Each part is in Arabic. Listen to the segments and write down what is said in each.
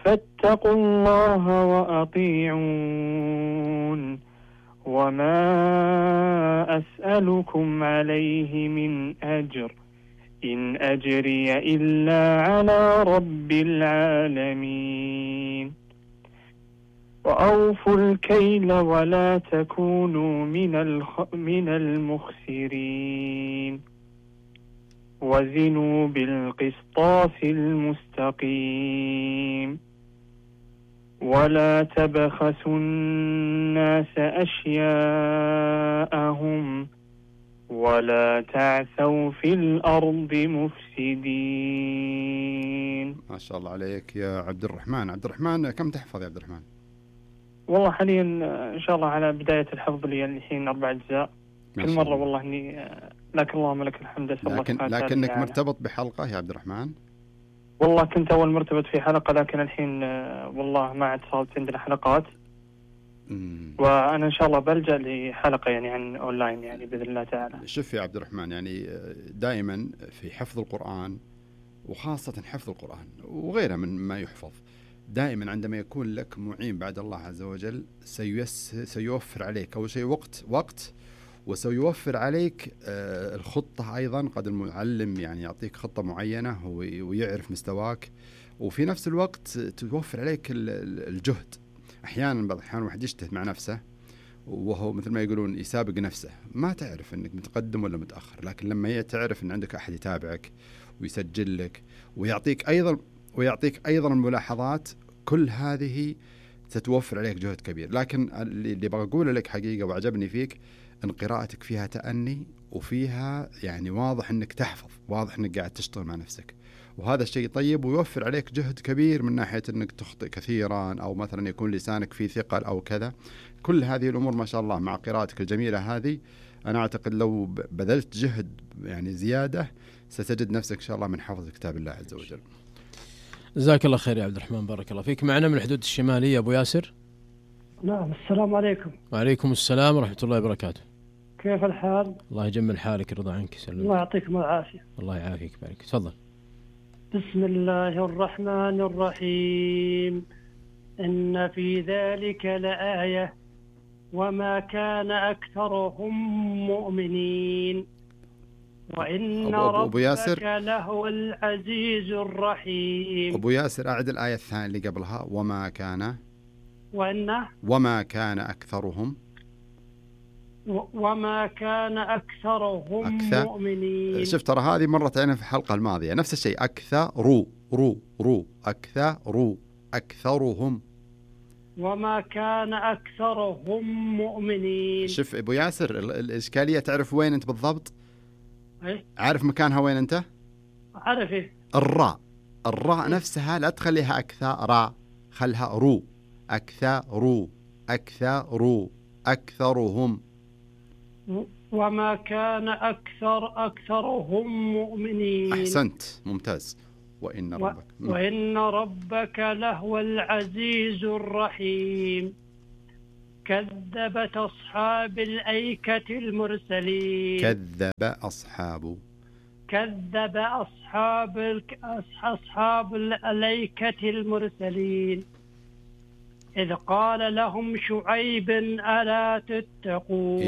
فاتقوا الله وأطيعون وما أسألكم عليه من أجر إن أجري إلا على رب العالمين وأوفوا الكيل ولا تكونوا من المخسرين وزنوا بالقسطاس المستقيم ولا تبخسوا الناس أشياءهم ولا تعثوا في الأرض مفسدين. ما شاء الله عليك يا عبد الرحمن. عبد الرحمن كم تحفظ يا عبد الرحمن؟ والله حاليا إن شاء الله على بداية الحفظ لي الحين 4 أجزاء كل مرة. والله إني لك اللهم لك الحمد. لكنك مرتبط بحلقة يا عبد الرحمن؟ والله كنت أول مرتبط في حلقة، لكن الحين والله ما عاد صارت عندنا حلقات. وأنا إن شاء الله بلجأ لحلقة يعني عن أونلاين يعني بإذن الله تعالى. شوف يا عبد الرحمن، يعني دائما في حفظ القرآن وخاصة حفظ القرآن وغيره من ما يحفظ، دائما عندما يكون لك معين بعد الله عز وجل سيوفر عليك أول شيء وقت وسيوفر عليك الخطة أيضا. قد المعلم يعني يعطيك خطة معينة ويعرف مستواك، وفي نفس الوقت توفر عليك الجهد. أحيانا بعض الأحيان واحد يجتهد مع نفسه وهو مثل ما يقولون يسابق نفسه، ما تعرف أنك متقدم ولا متأخر. لكن لما تعرف أن عندك أحد يتابعك ويسجل لك ويعطيك أيضا الملاحظات، كل هذه ستوفر عليك جهد كبير. لكن اللي بقول لك حقيقة وعجبني فيك أن قراءتك فيها تأني وفيها يعني واضح أنك تحفظ، واضح أنك قاعد تشتغل مع نفسك، وهذا الشيء طيب ويوفر عليك جهد كبير من ناحية أنك تخطئ كثيرا أو مثلا يكون لسانك فيه ثقل أو كذا. كل هذه الأمور ما شاء الله مع قراءتك الجميلة هذه، أنا أعتقد لو بذلت جهد يعني زيادة ستجد نفسك إن شاء الله من حفظ كتاب الله عز وجل. جزاك الله خير يا عبد الرحمن، بارك الله فيك. معنا من الحدود الشمالية أبو ياسر. نعم، السلام عليكم. وعليكم السلام ورحمة الله وبركاته. كيف الحال؟ الله يجمل حالك، يرضى عنك. سلم. الله يعطيكم العافية. الله يعافيك، بارك. تفضل. بسم الله الرحمن الرحيم. إن في ذلك لآية وما كان أكثرهم مؤمنين وإن ربك لهو العزيز الرحيم. أبو ياسر أعد الآية الثانية اللي قبلها. وما كان أكثرهم وما كان أكثرهم مؤمنين. شفت ترى هذه مرت علينا في الحلقة الماضية نفس الشيء. أكثرهم وما كان أكثرهم مؤمنين. شوف أبو ياسر الإشكالية، تعرف وين أنت بالضبط؟ عارف مكانها وين أنت؟ عارفه. الراء نفسها لا تخليها أكثر، خلها رو. أكثرهم. وما كان أكثرهم مؤمنين. أحسنت، ممتاز. وإن ربك لهو العزيز الرحيم. كذبت أصحاب الأيكة المرسلين. كذب أصحاب الأيكة المرسلين إذ قال لهم شعيب ألا تتقون.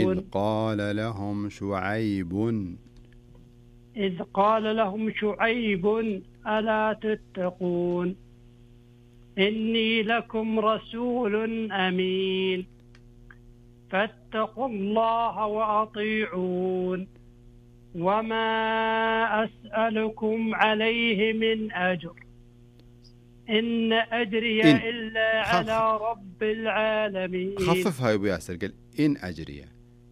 إذ قال لهم شعيب ألا تتقون إني لكم رسول أمين فاتقوا الله وأطيعون وما أسألكم عليه من أجر إن أجري إلا على رب العالمين. خففها يا أبو ياسر، قال إن أجري.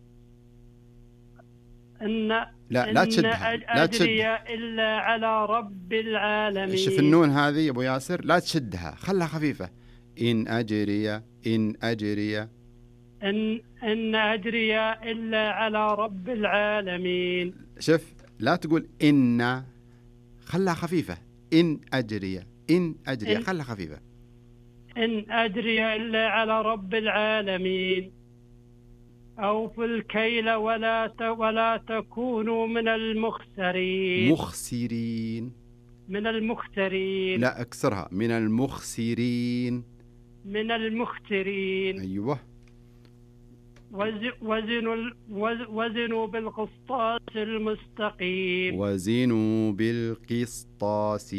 لا تشدها، لا تشدها إلا على رب العالمين. شوف النون هذه يا أبو ياسر لا تشدها، خلها خفيفة. إن أجري إن أجري إلا على رب العالمين. شوف لا تقول إن، خلها خفيفة. إن أجري خلها خفيفة. إن أجري إلا على رب العالمين. أوفوا الكيل ولا تكونوا من المخسرين. من المخترين. لا اكسرها، من المخسرين. من المخترين. أيوة. وزنوا بالقسطاس المستقيم. وزنوا بالقسطاس.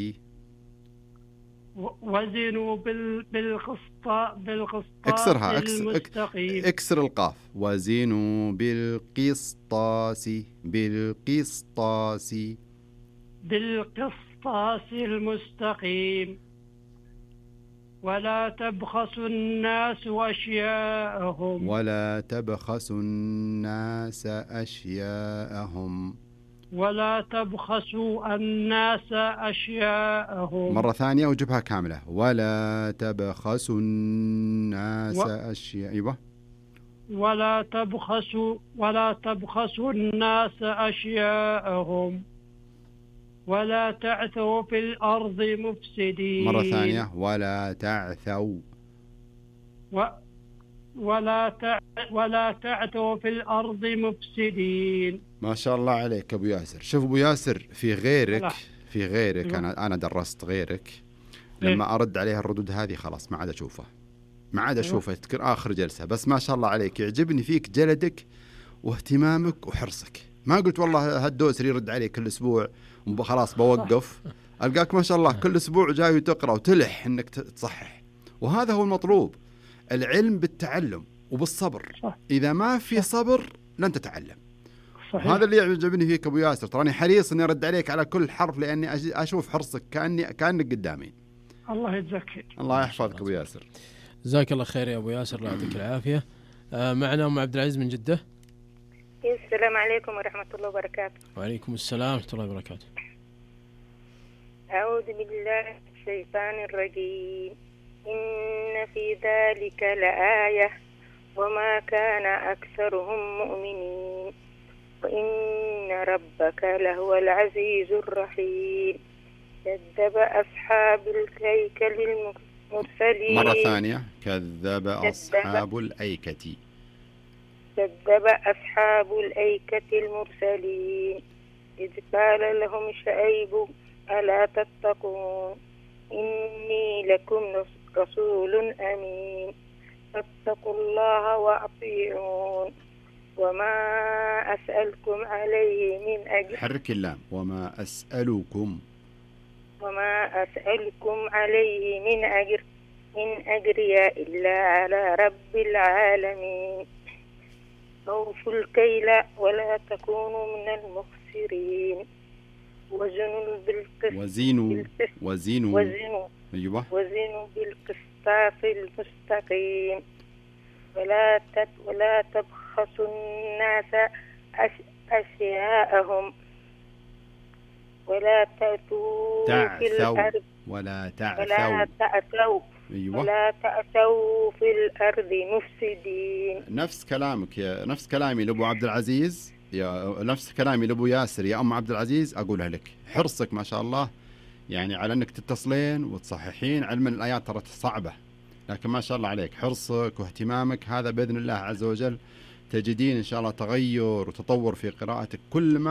وزنوا بالقسطاس اكسرها، المستقيم. اكسر القاف. وزنوا بالقسطاس. بالقسطاس. بالقسطاس المستقيم. ولا تبخسوا الناس أشياءهم. ولا تبخسوا الناس أشياءهم. ولا تبخسوا الناس أشياءهم. مرة ثانية وجبها كاملة. ولا تبخسوا الناس أشياء. أيوة. ولا تبخسوا الناس أشياءهم. ولا تعثوا في الأرض مفسدين. مرة ثانية. ولا تعثوا. ولا تعثوا في الأرض مفسدين. ما شاء الله عليك أبو ياسر. شوف أبو ياسر، في غيرك أنا درست غيرك، لما أرد عليها الردود هذه خلاص ما عاد أشوفه، ما عاد أشوفه، تذكر آخر جلسة. بس ما شاء الله عليك، يعجبني فيك جلدك واهتمامك وحرصك. ما قلت والله هالدوسري يرد علي كل أسبوع خلاص بوقف. ألقاك ما شاء الله كل أسبوع جاي وتقرأ وتلح إنك تصحح، وهذا هو المطلوب. العلم بالتعلم وبالصبر. إذا ما في صبر لن تتعلم. هذا اللي يعجبني فيك أبو ياسر. تراني حريص إني أرد عليك على كل حرف، لأني أشوف حرصك كأنك قدامي. الله يجزاك. الله يحفظك أبو ياسر. جزاك الله خير يا أبو ياسر، الله يعطيك العافية. معنا أم عبد العزيز من جدة. السلام عليكم ورحمة الله وبركاته. وعليكم السلام ورحمة الله وبركاته. أعوذ بالله من الشيطان الرجيم. إن في ذلك لآية وما كان أكثرهم مؤمنين وإن ربك لهو العزيز الرحيم. كذب أصحاب الأيكة المرسلين. مرة ثانية. كذب أصحاب الأيكة. كذب أصحاب الأيكة المرسلين إذ قال لهم شعيب ألا تتقون إني لكم رسول أمين فاتقوا الله وأطيعون وما أسألكم عليه من أجر. حرك اللام. وما أسألكم عليه من أجر إن أجري إلا على رب العالمين. أوفوا الكيل ولا تكونوا من المخسرين. وزنوا أيوة. وزنوا بالقسطاس المستقيم. ولا تبخسوا الناس أشياءهم. ولا تأتوا في الأرض. ولا تعثوا. أيوة. ولا تأتوا في الأرض مفسدين. نفس كلامي لأبو عبد العزيز، نفس كلامي لأبو ياسر يا أم عبد العزيز أقولها لك. حرصك ما شاء الله يعني على أنك تتصلين وتصححين، علما الآيات ترى صعبة، لكن ما شاء الله عليك حرصك واهتمامك، هذا بإذن الله عز وجل تجدين إن شاء الله تغير وتطور في قراءتك كل ما